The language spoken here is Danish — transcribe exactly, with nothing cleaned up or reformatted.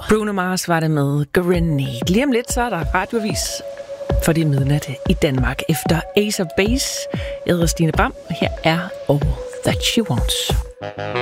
Bruno Mars var det med Grenade. Lige om lidt, så er der radioavis for det midnat i Danmark efter Ace of Base. Jeg hedder Stine Bram, og her er All That She Wants.